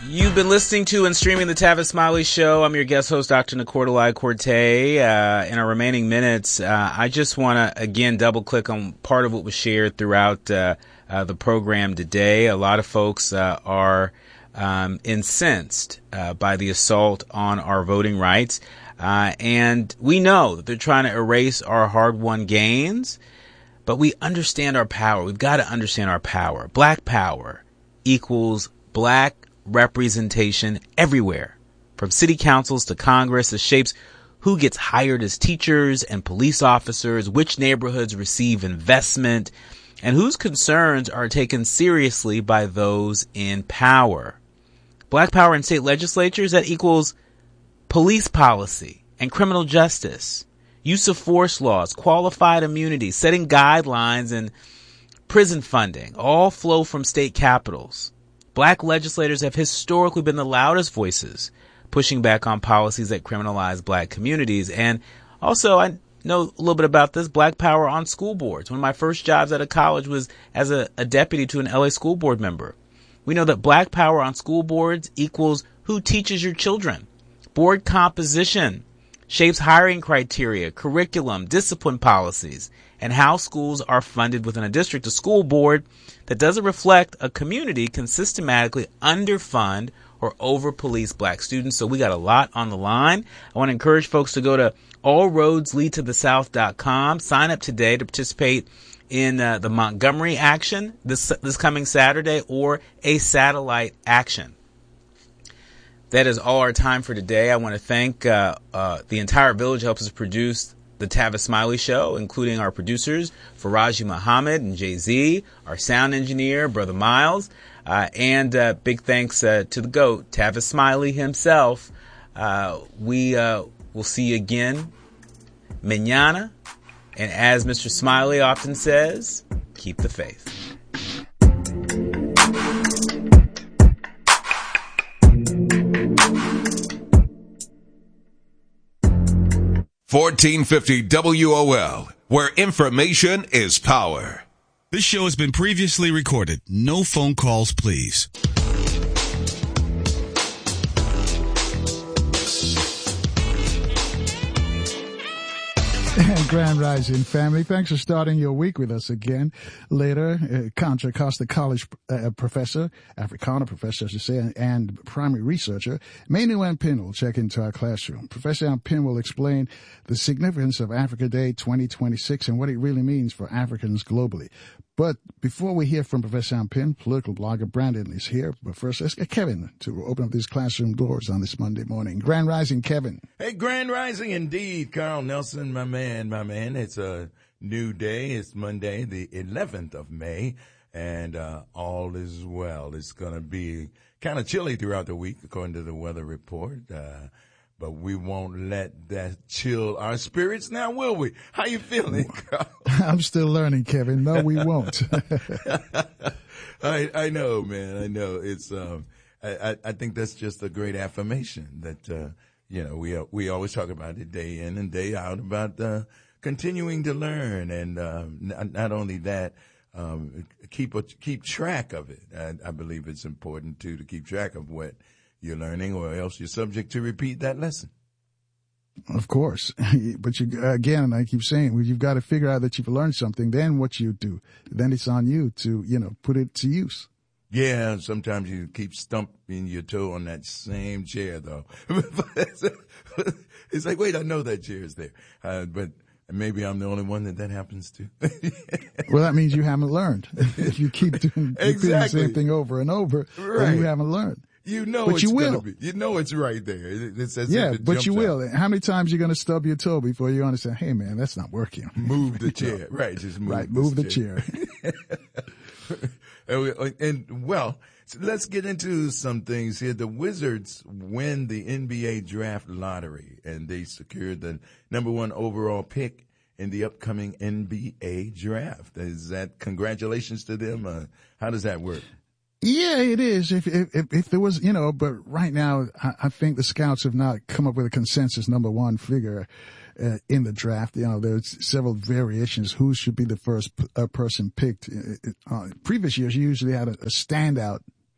You've been listening to and streaming the Tavis Smiley Show. I'm your guest host, Dr. Nicordelai Corte. In our remaining minutes, I just want to, again, double-click on part of what was shared throughout the program today. A lot of folks are incensed by the assault on our voting rights. And we know that they're trying to erase our hard-won gains, but we understand our power. We've got to understand our power. Black power equals black representation everywhere, from city councils to Congress. It shapes who gets hired as teachers and police officers, which neighborhoods receive investment, and whose concerns are taken seriously by those in power. Black power in state legislatures, that equals police policy and criminal justice, use of force laws, qualified immunity, setting guidelines, and prison funding all flow from state capitals. Black legislators have historically been the loudest voices pushing back on policies that criminalize black communities. And also, I know a little bit about this, black power on school boards. One of my first jobs out of college was as a deputy to an LA school board member. We know that black power on school boards equals who teaches your children. Board composition shapes hiring criteria, curriculum, discipline policies, and how schools are funded within a district. A school board that doesn't reflect a community can systematically underfund or over-police black students. So we got a lot on the line. I want to encourage folks to go to allroadsleadtothesouth.com. Sign up today to participate in the Montgomery action this coming Saturday, or a satellite action. That is all our time for today. I want to thank the entire village helps us produce the Tavis Smiley Show, including our producers, Faraji Muhammad and Jay-Z, our sound engineer, Brother Miles, and big thanks to the GOAT, Tavis Smiley himself. We will see you again mañana. And as Mr. Smiley often says, keep the faith. 1450 WOL, where information is power. This show has been previously recorded. No phone calls, please. Grand Rising family, thanks for starting your week with us again. Later, Contra Costa College professor, Africana professor, I should say, and primary researcher, Manu Ampin will check into our classroom. Professor Ampin will explain the significance of Africa Day 2026 and what it really means for Africans globally. But before we hear from Professor Ampin, political blogger Brandon is here. But first, let's get Kevin to open up these classroom doors on this Monday morning. Grand Rising, Kevin. Hey, Grand Rising indeed, Carl Nelson, my man. It's a new day. It's Monday, the 11th of May, and all is well. It's going to be kind of chilly throughout the week, according to the weather report. But we won't let that chill our spirits now, will we? How you feeling, Carl? I'm still learning, Kevin. No, we won't. I know, man. I know. It's I think that's just a great affirmation that we always talk about it day in and day out about continuing to learn, and not only that, keep track of it. I believe it's important too to keep track of what you're learning, or else you're subject to repeat that lesson. Of course. But again, I keep saying, you've got to figure out that you've learned something. Then what you do, then it's on you to, put it to use. Yeah, sometimes you keep stumping your toe on that same chair, though. It's like, wait, I know that chair is there. But maybe I'm the only one that happens to. Well, that means you haven't learned. If you keep doing the same thing over and over, then you haven't learned. You know, but it's you will. Gonna be. You know it's right there. It's as yeah, if it but you will. out. How many times are you going to stub your toe before you understand? Hey, man, that's not working. Move the chair, right? Just move the chair. and well, so let's get into some things here. The Wizards win the NBA draft lottery, and they secured the #1 overall pick in the upcoming NBA draft. Is that congratulations to them? How does that work? Yeah, it is. If there was, but right now, I think the scouts have not come up with a consensus #1 figure in the draft. There's several variations. Who should be the first person picked? Previous years, you usually had a standout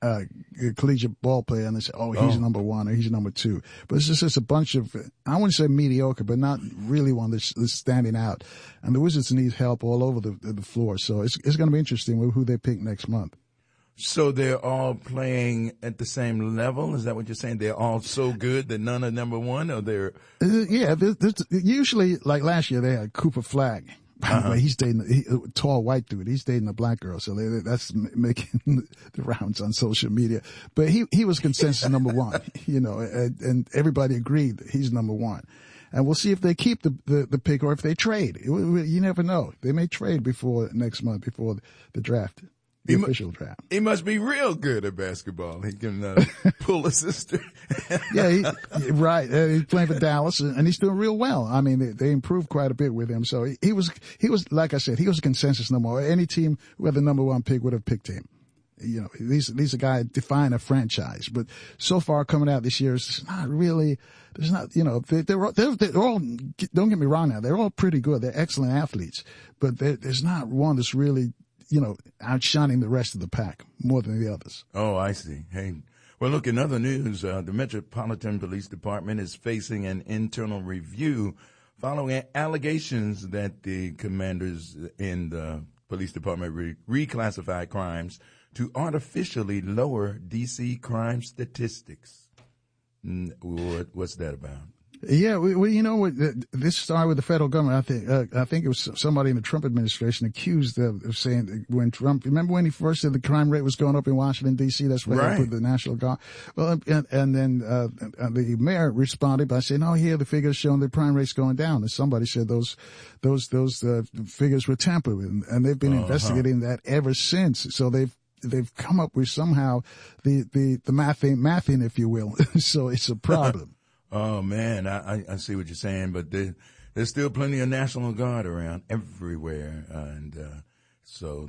collegiate ball player, and they say, oh, he's number one or he's number two. But it's just a bunch of, I wouldn't say mediocre, but not really one that's standing out. And the Wizards need help all over the floor. So it's going to be interesting with who they pick next month. So they're all playing at the same level? Is that what you're saying? They're all so good that none are number one, or they're? Yeah, usually, like last year, they had Cooper Flagg. By the way, he's dating a tall white dude. He's dating a black girl, so that's making the rounds on social media. But he was consensus number one, and everybody agreed that he's number one. And we'll see if they keep the pick or if they trade. You never know. They may trade before next month, before the draft. The official draft. He must be real good at basketball. He can pull a sister. Yeah, right. He's playing for Dallas, and he's doing real well. I mean, they improved quite a bit with him. So he was like I said, he was a consensus number one. Any team who had the number one pick would have picked him. These are guys define a franchise. But so far coming out this year, it's not really. There's not. They're all. Don't get me wrong. Now they're all pretty good. They're excellent athletes, but there's not one that's really, outshining the rest of the pack more than the others. Oh, I see. Hey, well, look, in other news, the Metropolitan Police Department is facing an internal review following allegations that the commanders in the police department reclassified crimes to artificially lower D.C. crime statistics. What's that about? Yeah, this started with the federal government. I think it was somebody in the Trump administration accused of saying that when Trump, remember when he first said the crime rate was going up in Washington D.C. That's why they put the National Guard. Well, and then the mayor responded by saying, "Oh, here the figures showing the crime rate's going down." And somebody said those figures were tampered with, and they've been investigating that ever since. So they've come up with somehow the mathing, if you will. So it's a problem. Oh man, I see what you're saying, but there's still plenty of National Guard around everywhere, and so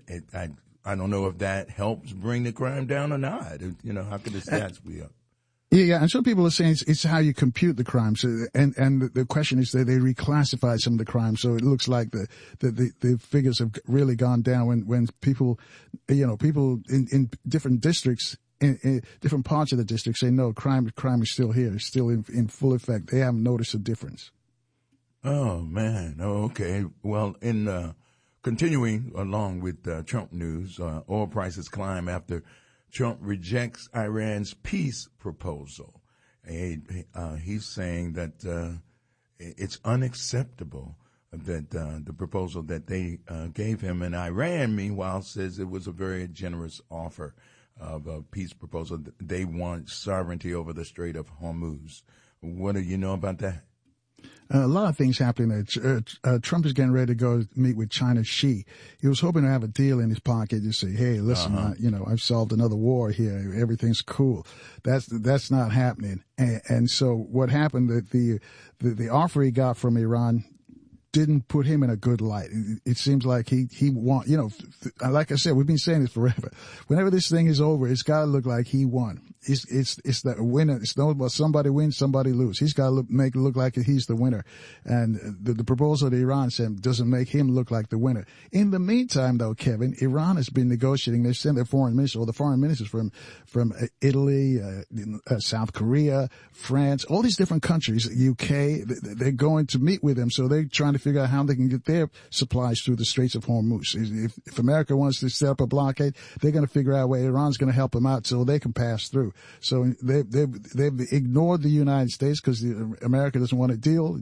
I don't know if that helps bring the crime down or not. How could the stats be up? Yeah, and some people are saying it's how you compute the crimes, and the question is that they reclassified some of the crimes, so it looks like the figures have really gone down when people, people in different districts. In different parts of the district say, no, crime is still here. It's still in full effect. They haven't noticed a difference. Oh, man. Oh, okay. Well, in continuing along with Trump news, oil prices climb after Trump rejects Iran's peace proposal. He's saying that it's unacceptable that the proposal that they gave him. And Iran, meanwhile, says it was a very generous offer of a peace proposal. They want sovereignty over the Strait of Hormuz. What do you know about that? A lot of things happening there. Trump is getting ready to go meet with China's Xi. He was hoping to have a deal in his pocket to say, hey, listen, I've solved another war here. Everything's cool. That's not happening. And so what happened, that the offer he got from Iran didn't put him in a good light. It seems like he won. Like I said, we've been saying this forever. Whenever this thing is over, it's got to look like he won. It's the winner. It's not about somebody wins, somebody lose. He's got to make it look like he's the winner. And the proposal that Iran sent doesn't make him look like the winner. In the meantime, though, Kevin, Iran has been negotiating. They sent their foreign minister, or the foreign ministers from Italy, South Korea, France, all these different countries, UK. They're going to meet with them, so they're trying to figure out how they can get their supplies through the Straits of Hormuz. If America wants to set up a blockade, they're going to figure out where Iran's going to help them out so they can pass through. So they've ignored the United States because America doesn't want to deal,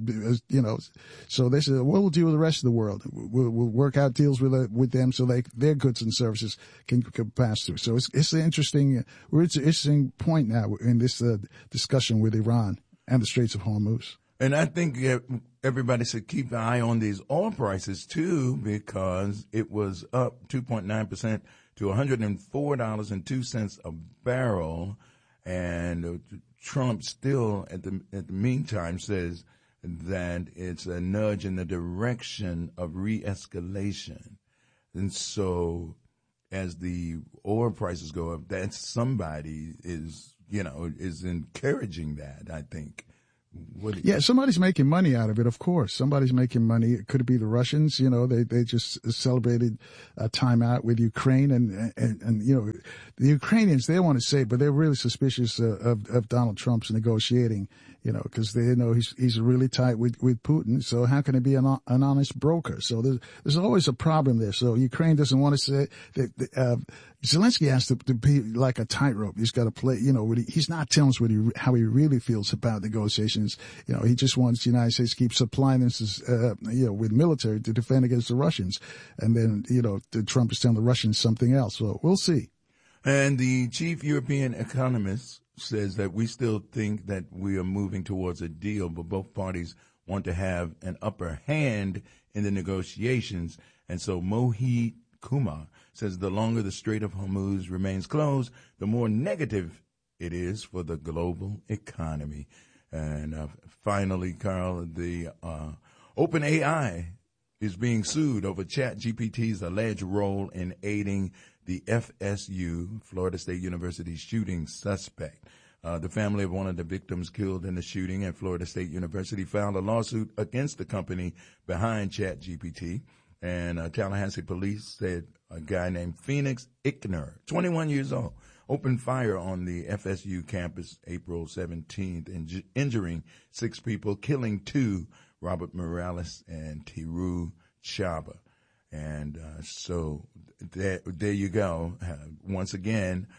So they said, we'll deal with the rest of the world. We'll work out deals with them so their goods and services can pass through. So it's an interesting point now in this discussion with Iran and the Straits of Hormuz. And I think everybody should keep an eye on these oil prices, too, because it was up 2.9% to $104.02 a barrel. And Trump still, at the meantime, says that it's a nudge in the direction of re-escalation. And so as the oil prices go up, that somebody is encouraging that, I think. Yeah, somebody's making money out of it, of course. Somebody's making money. Could it be the Russians? You know, they just celebrated a timeout with Ukraine and you know, the Ukrainians, they want to say, but they're really suspicious of Donald Trump's negotiating, you know, because they know he's really tight with Putin. So how can it be an honest broker? So there's always a problem there. So Ukraine doesn't want to say that, Zelensky has to be like a tightrope. He's got to play, you know, he's not telling us how he really feels about negotiations. You know, he just wants the United States to keep supplying this, you know, with military to defend against the Russians. And then, you know, Trump is telling the Russians something else. So we'll see. And the chief European economist says that we still think that we are moving towards a deal, but both parties want to have an upper hand in the negotiations. And so Mohit Kumar says the longer the Strait of Hormuz remains closed, the more negative it is for the global economy. And finally, Carl, the OpenAI is being sued over ChatGPT's alleged role in aiding the FSU, Florida State University shooting suspect. The family of one of the victims killed in the shooting at Florida State University filed a lawsuit against the company behind ChatGPT. And Tallahassee police said a guy named Phoenix Ickner, 21 years old, opened fire on the FSU campus April 17th, injuring 6 people, killing 2, Robert Morales and Tiru Chaba. And so there you go. Once again,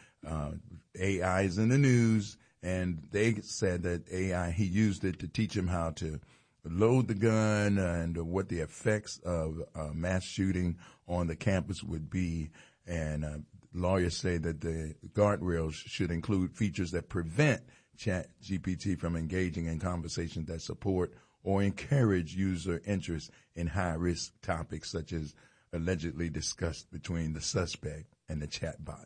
AI is in the news, and they said that AI, he used it to teach him how to load the gun and what the effects of mass shooting on the campus would be. And lawyers say that the guardrails should include features that prevent ChatGPT from engaging in conversations that support or encourage user interest in high-risk topics such as allegedly discussed between the suspect and the chatbot.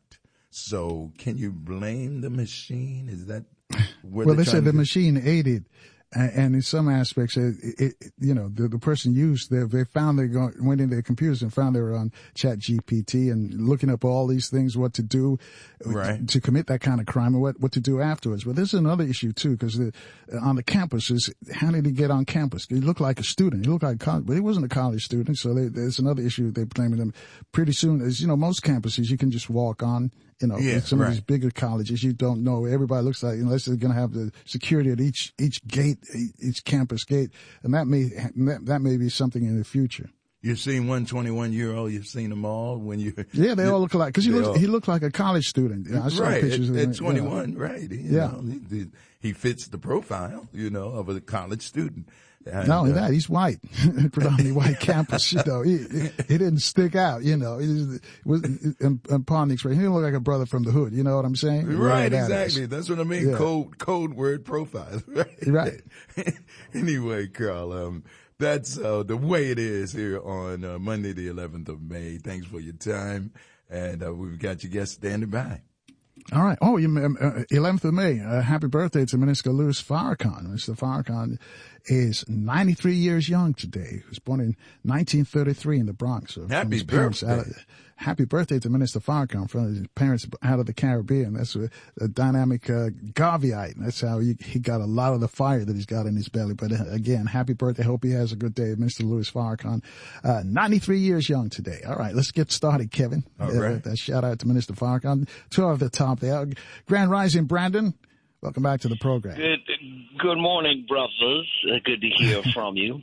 So can you blame the machine? Is that what well, they said the machine aided. And in some aspects, you know, the person used, they found went into their computers and found they were on ChatGPT and looking up all these things, what to do to commit that kind of crime and what to do afterwards. But there's another issue too, because on the campuses, how did he get on campus? He looked like a student. He looked like college, but he wasn't a college student. So there's another issue they're blaming him. Pretty soon, as you know, most campuses you can just walk on. You know, some of these bigger colleges, you don't know. Everybody looks like, unless they're going to have the security at each gate, each campus gate. And that may be something in the future. You've seen 121-year-old. You've seen them all when you. Yeah, they all look alike. Because he looked like a college student. You know, I saw pictures of him. At 21, right. You know, he fits the profile, you know, of a college student. And, not only that, he's white, predominantly white campus. You know, he didn't stick out. You know, he was upon the expression, he didn't look like a brother from the hood. You know what I'm saying? Right, exactly. That's what I mean. Yeah. Code word profile. Right. Anyway, Carl, that's the way it is here on Monday, the 11th of May. Thanks for your time, and we've got your guest standing by. All right. Oh, 11th of May. Happy birthday to Minister Louis Farrakhan. Mr. Farrakhan is 93 years young today. He was born in 1933 in the Bronx. So happy birthday. Happy birthday to Minister Farrakhan from his parents out of the Caribbean. That's a dynamic Garveyite. That's how he got a lot of the fire that he's got in his belly. But again, happy birthday. Hope he has a good day, Mr. Louis Farrakhan. 93 years young today. All right, let's get started, Kevin. All right. Shout out to Minister Farrakhan. 2 off the top there. Grand Rising, Brandon. Welcome back to the program. Good morning, brothers. Good to hear from you.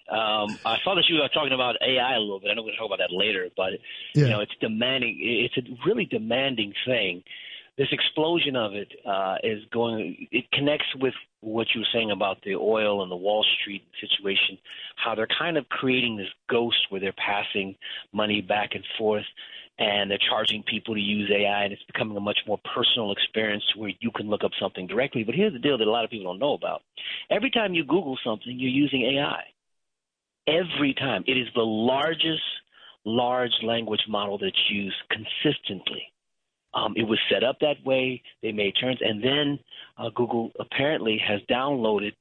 I saw that you were talking about AI a little bit. I know we're going to talk about that later, but you know, it's demanding. It's a really demanding thing. This explosion of it it connects with what you were saying about the oil and the Wall Street situation, how they're kind of creating this ghost where they're passing money back and forth, and they're charging people to use AI, and it's becoming a much more personal experience where you can look up something directly. But here's the deal that a lot of people don't know about. Every time you Google something, you're using AI. Every time. It is the largest large language model that's used consistently. It was set up that way. They made turns. And then Google apparently has downloaded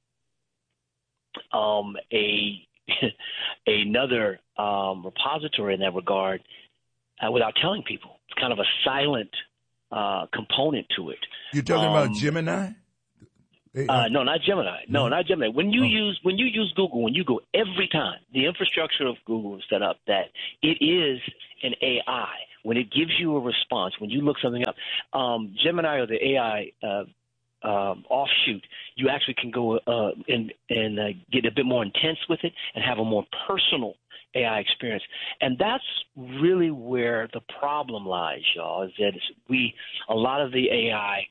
another repository in that regard without telling people. It's kind of a silent component to it. You're talking about Gemini? No, not Gemini. No, not Gemini. When you use Google, when you go every time, the infrastructure of Google is set up that it is an AI. When it gives you a response, when you look something up, Gemini or the AI offshoot, you actually can go and get a bit more intense with it and have a more personal AI experience. And that's really where the problem lies, y'all, is that a lot of the AI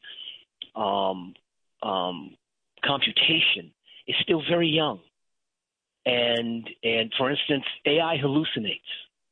computation is still very young. And for instance, AI hallucinates.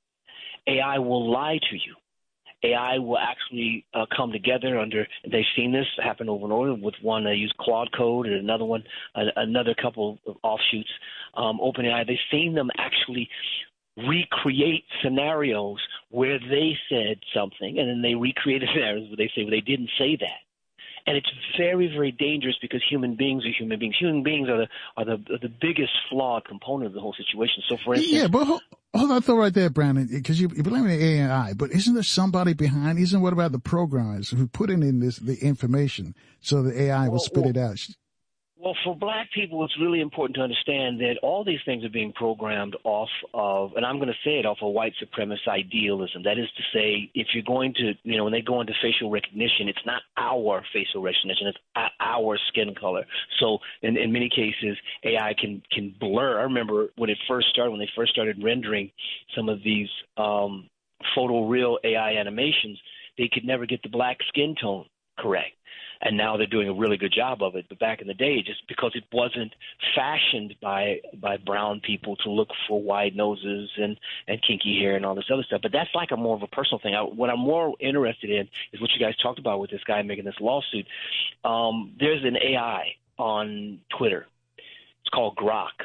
AI will lie to you. AI will actually come together they've seen this happen over and over with one, they use Claude Code, and another one, another couple of offshoots, OpenAI. They've seen them actually recreate scenarios where they said something, and then they recreated scenarios where they say, well, they didn't say that. And it's very, very dangerous because human beings are human beings. Human beings are the biggest flawed component of the whole situation. So, for instance, but hold on, thought right there, Brandon, because you blame the AI, but isn't there somebody behind? What about the programmers who put in the information so the AI will spit it out? Well, for black people, it's really important to understand that all these things are being programmed off of, and I'm going to say it, off of white supremacist idealism. That is to say, if you're going to, when they go into facial recognition, it's not our facial recognition, it's our skin color. So in many cases, AI can blur. I remember when they first started rendering some of these photoreal AI animations, they could never get the black skin tone correct. And now they're doing a really good job of it. But back in the day, just because it wasn't fashioned by brown people to look for wide noses and kinky hair and all this other stuff. But that's like more of a personal thing. What I'm more interested in is what you guys talked about with this guy making this lawsuit. There's an AI on Twitter. It's called Grok.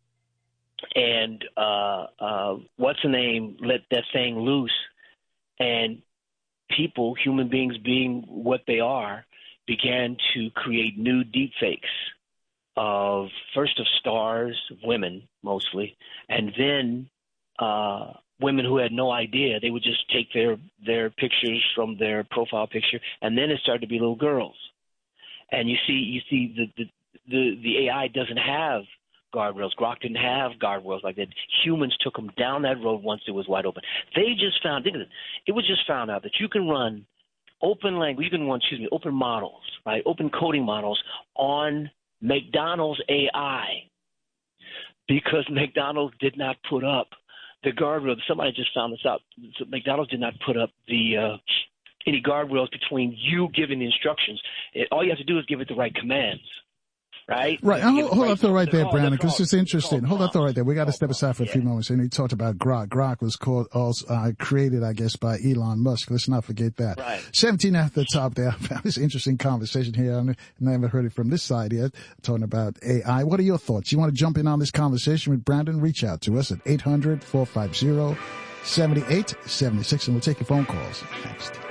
And what's the name? Let that thing loose. And people, human beings being what they are, began to create new deepfakes of stars, women mostly, and then women who had no idea. They would just take their pictures from their profile picture, and then it started to be little girls. And you see the AI doesn't have guardrails. Grok didn't have guardrails like that. Humans took them down that road once it was wide open. They just found, it was just found out that you can run open models, right? Open coding models on McDonald's AI because McDonald's did not put up the guardrails. Somebody just found this out. So McDonald's did not put up any guardrails between you giving the instructions. All you have to do is give it the right commands. Right. Hold on, thought right there, Brandon, because it's interesting. Hold on, thought right there. We got to step aside for a few moments. And you talked about Grok. Grok was created, I guess, by Elon Musk. Let's not forget that. Right. 17 at the top there. I found this interesting conversation here. I never heard it from this side yet. Talking about AI. What are your thoughts? You want to jump in on this conversation with Brandon? Reach out to us at 800-450-7876, and we'll take your phone calls next.